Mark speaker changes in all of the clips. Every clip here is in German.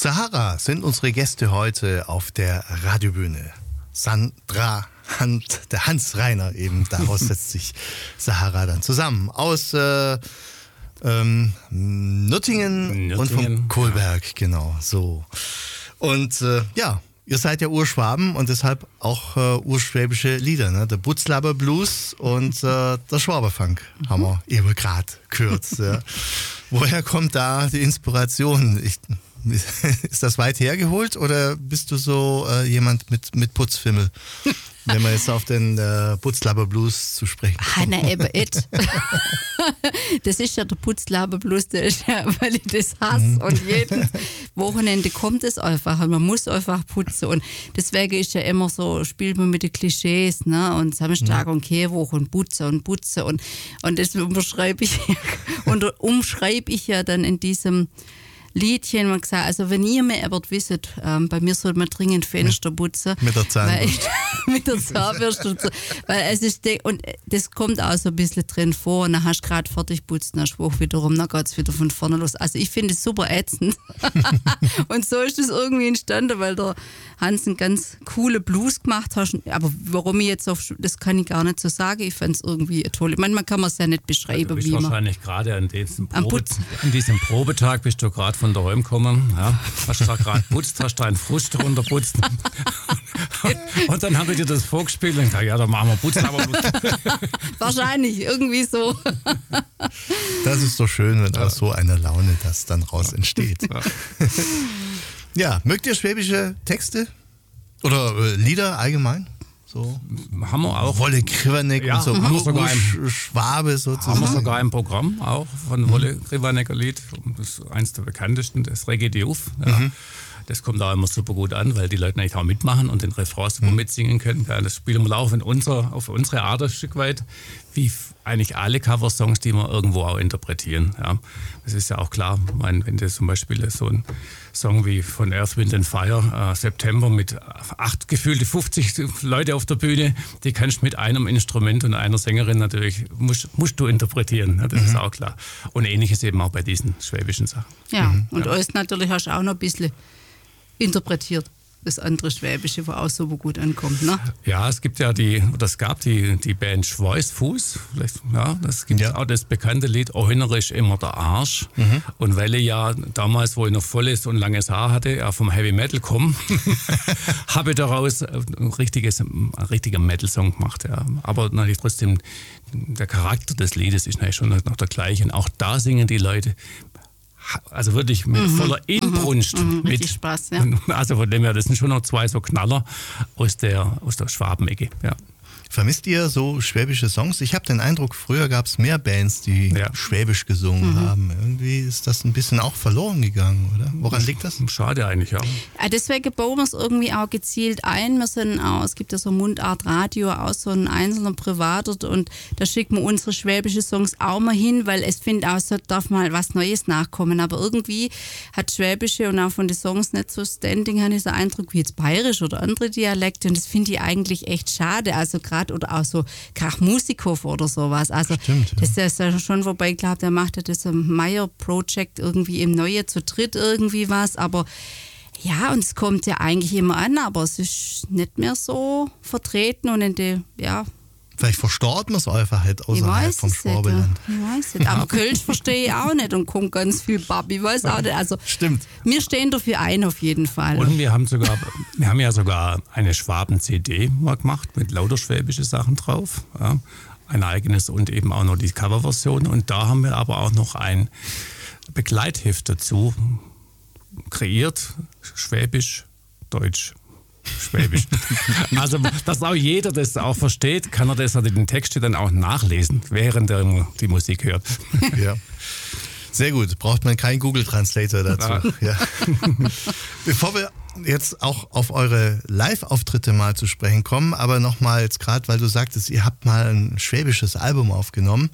Speaker 1: Sahara sind unsere Gäste heute auf der Radiobühne. Sandra, der Hans Reiner eben, daraus setzt sich Sahara dann zusammen. Aus Nürtingen und vom Kohlberg, genau, so. Und ja, ihr seid ja Urschwaben und deshalb auch urschwäbische Lieder, ne? Der Butzlaber Blues und der Schwaberfunk haben wir eben gerade gehört. Ja. Woher kommt da die Inspiration? Ist das weit hergeholt oder bist du so jemand mit Putzfimmel? Wenn wir jetzt auf den Putzlaber Blues zu sprechen kommen.
Speaker 2: Nein, eben nicht. Das ist ja der Putzlaber Blues, der ist ja, weil ich das hasse. Und jedes Wochenende kommt es einfach und man muss einfach putzen. Und deswegen ist ja immer so, spielt man mit den Klischees, ne? Und Samstag und Kehrwoche und putzen und putzen. Und das umschreibe ich ja dann in diesem Liedchen, man gesagt, also wenn ihr mir aber wisst, bei mir sollte man dringend Fenster putzen.
Speaker 1: Mit der Zahnbürste.
Speaker 2: Mit der Zahnbürste. Weil es ist, und das kommt auch so ein bisschen drin vor und dann hast du gerade fertig putzt, dann schwach wiederum, dann geht es wieder von vorne los. Also ich finde es super ätzend. Und so ist es irgendwie entstanden, weil der Hans einen ganz coole Blues gemacht hat. Aber warum ich jetzt das kann ich gar nicht so sagen. Ich fand es irgendwie toll. Manchmal kann man es ja nicht beschreiben,
Speaker 3: also
Speaker 2: wie man.
Speaker 3: Wahrscheinlich gerade an diesem Probetag bist du gerade von daheim gekommen, ja, hast da gerade putzt, hast deinen Frust runterputzt und dann haben wir dir das vorgespielt und gesagt, ja, dann machen wir Putz, aber
Speaker 2: wahrscheinlich, irgendwie so.
Speaker 1: Das ist doch schön, wenn aus so einer Laune das dann raus entsteht. Ja, mögt ihr schwäbische Texte oder Lieder allgemein? So.
Speaker 3: Haben wir auch.
Speaker 1: Wolle Krivanek und so Schwabe sozusagen.
Speaker 3: Haben wir sogar ein Programm auch von Wolle Krivanecker Lied. Das ist eins der bekanntesten, das Reggae Diouf. Ja. Das kommt auch immer super gut an, weil die Leute eigentlich auch mitmachen und den Refrain super mitsingen können. Ja, das spielen wir auch auf unsere Art ein Stück weit, wie eigentlich alle Coversongs, die wir irgendwo auch interpretieren. Ja. Das ist ja auch klar, ich meine, wenn du zum Beispiel so ein Song wie von Earth, Wind and Fire, September mit 50 Leute auf der Bühne, die kannst du mit einem Instrument und einer Sängerin natürlich, musst du interpretieren, ja, das ist auch klar. Und ähnliches eben auch bei diesen schwäbischen Sachen.
Speaker 2: Ja, und euch natürlich hast du auch noch ein bisschen interpretiert, das andere Schwäbische, wo auch super gut ankommt, ne?
Speaker 3: Ja, es gab die Band Schweißfuß, ja, das gibt auch das bekannte Lied «Ohiner ist immer der Arsch». Und weil ich ja damals, wo ich noch volles und langes Haar hatte, vom Heavy Metal komme, habe ich daraus einen richtigen Metal-Song gemacht. Ja. Aber natürlich trotzdem, der Charakter des Liedes ist natürlich schon noch der gleiche. Und auch da singen die Leute also wirklich mit voller Inbrunst.
Speaker 2: Mit Spaß, ja.
Speaker 3: Also von dem her, das sind schon noch zwei so Knaller aus der Schwabenecke. Ja.
Speaker 1: Vermisst ihr so schwäbische Songs? Ich habe den Eindruck, früher gab es mehr Bands, die schwäbisch gesungen haben. Irgendwie ist das ein bisschen auch verloren gegangen, oder? Woran liegt das?
Speaker 3: Schade eigentlich, ja.
Speaker 2: Deswegen bauen wir es irgendwie auch gezielt ein. Es gibt ja so Mundart Radio, auch so ein einzelner Privater und da schicken wir unsere schwäbische Songs auch mal hin, weil es finde auch, so darf mal was Neues nachkommen. Aber irgendwie hat Schwäbische und auch von den Songs nicht so Standing, habe ich so Eindruck wie jetzt Bayerisch oder andere Dialekte und das finde ich eigentlich echt schade. Also gerade oder auch so Krachmusikhof oder sowas. Also
Speaker 1: stimmt, ja.
Speaker 2: Das ist ja schon, wobei ich glaube, der macht ja das Meyer-Project irgendwie im Neue zu dritt irgendwie was, aber ja, und es kommt ja eigentlich immer an, aber es ist nicht mehr so vertreten und
Speaker 1: vielleicht verstaut man es einfach halt außerhalb vom Schwabenland.
Speaker 2: Ich weiß nicht. Aber Kölsch verstehe ich auch nicht und kommt ganz viel Babi. Ich weiß auch nicht. Also,
Speaker 1: stimmt.
Speaker 2: Wir stehen dafür ein auf jeden Fall.
Speaker 3: Und wir haben ja sogar eine Schwaben-CD gemacht mit lauter schwäbische Sachen drauf. Ja. Ein eigenes und eben auch noch die Coverversion. Und da haben wir aber auch noch ein Begleitheft dazu kreiert. Schwäbisch, Deutsch. Schwäbisch. Also, dass auch jeder das auch versteht, kann er das den Text dann auch nachlesen, während er die Musik hört.
Speaker 1: Ja. Sehr gut, braucht man keinen Google Translator dazu. Ja. Bevor wir jetzt auch auf eure Live-Auftritte mal zu sprechen kommen, aber nochmal jetzt gerade, weil du sagtest, ihr habt mal ein schwäbisches Album aufgenommen.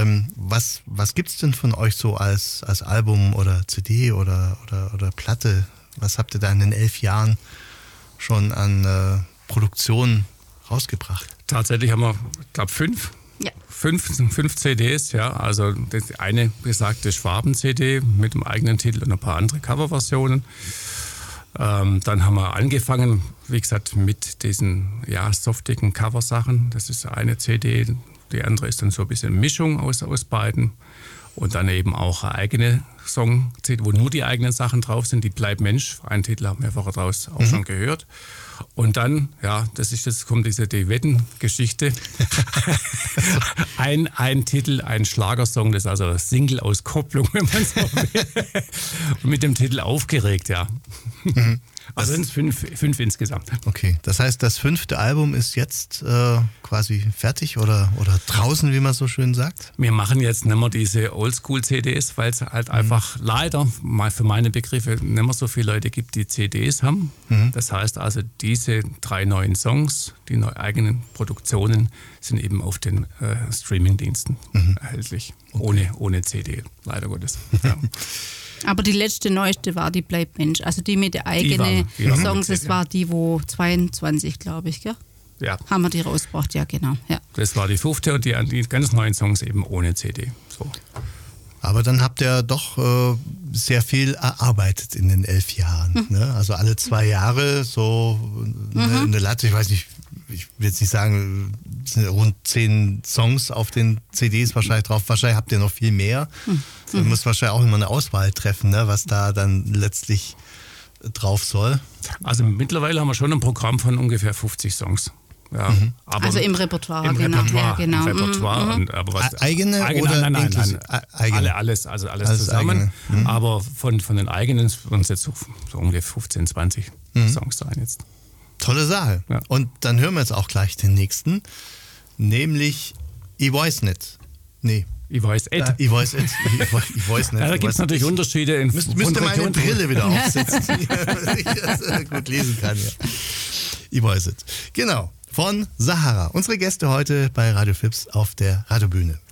Speaker 1: Was gibt's denn von euch so als Album oder CD oder Platte? Was habt ihr da in den 11 Jahren schon an Produktion rausgebracht?
Speaker 3: Tatsächlich haben wir, ich glaube, 5
Speaker 2: Ja.
Speaker 3: Fünf CDs, ja. Also das eine besagte Schwaben-CD mit dem eigenen Titel und ein paar andere Coverversionen. Dann haben wir angefangen, wie gesagt, mit diesen softigen Coversachen. Das ist eine CD. Die andere ist dann so ein bisschen Mischung aus beiden. Und dann eben auch eine eigene Song, wo nur die eigenen Sachen drauf sind. Die Bleib Mensch, einen Titel haben wir vorher draus auch schon gehört. Und dann, kommt die Wetten-Geschichte. ein Titel, ein Schlagersong, das ist also Single-Auskopplung, wenn man so will. Und mit dem Titel Aufgeregt, ja. Also sind es fünf insgesamt.
Speaker 1: Okay, das heißt, das 5. Album ist jetzt quasi fertig oder draußen, wie man so schön sagt?
Speaker 3: Wir machen jetzt nicht mehr diese Oldschool-CDs, weil es halt einfach leider, mal für meine Begriffe, nicht mehr so viele Leute gibt, die CDs haben. Das heißt also, diese 3 neuen Songs, die eigenen Produktionen, sind eben auf den Streaming-Diensten erhältlich. Okay. Ohne CD, leider Gottes. Ja.
Speaker 2: Aber die neueste war die Bleib Mensch. Also die mit der eigenen Songs, das war die, wo 22, glaube ich, gell?
Speaker 3: Ja.
Speaker 2: Haben wir die rausgebracht, ja genau. Ja.
Speaker 3: Das war die 5. und die ganz neuen Songs eben ohne CD. So.
Speaker 1: Aber dann habt ihr doch sehr viel erarbeitet in den 11 Jahren. Ne? Also alle 2 Jahre so eine Latte, ich weiß nicht, ich will jetzt nicht sagen, es sind rund 10 Songs auf den CDs wahrscheinlich drauf. Wahrscheinlich habt ihr noch viel mehr. Ihr müsst wahrscheinlich auch immer eine Auswahl treffen, ne? Was da dann letztlich drauf soll.
Speaker 3: Also mittlerweile haben wir schon ein Programm von ungefähr 50 Songs. Ja, aber
Speaker 2: also im Repertoire,
Speaker 3: genau.
Speaker 2: Ja, genau.
Speaker 3: Im Repertoire. Und, aber was,
Speaker 1: eigene oder
Speaker 3: nein,
Speaker 1: eigene?
Speaker 3: Alles zusammen.
Speaker 1: Eigene.
Speaker 3: Aber von den eigenen sind es jetzt so ungefähr 15, 20 Songs sein jetzt.
Speaker 1: Tolle Sache. Ja. Und dann hören wir jetzt auch gleich den nächsten, nämlich Ich weiß nicht. Nee.
Speaker 3: Ich weiß nicht.
Speaker 1: Ich weiß nicht.
Speaker 3: Ja, da gibt es natürlich Unterschiede.
Speaker 1: Müsste meine Brille wieder aufsetzen, damit ich das gut lesen kann. Ja. Ich weiß nicht. Genau. Von Sahara. Unsere Gäste heute bei Radio Flips auf der Radiobühne.